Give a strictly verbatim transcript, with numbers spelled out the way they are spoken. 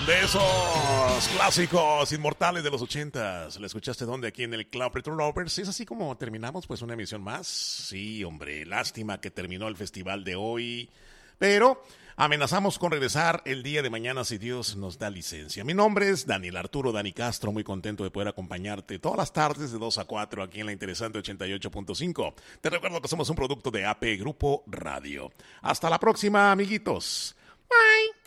De esos clásicos inmortales de los ochentas. ¿La escuchaste dónde? Aquí en el Club Retro Lovers. ¿Es así como terminamos pues una emisión más? Sí, hombre, lástima que terminó el festival de hoy. Pero amenazamos con regresar el día de mañana si Dios nos da licencia. Mi nombre es Daniel Arturo Dani Castro, muy contento de poder acompañarte todas las tardes de dos a cuatro aquí en la interesante ochenta y ocho punto cinco. Te recuerdo que somos un producto de A P Grupo Radio. Hasta la próxima, amiguitos. Bye.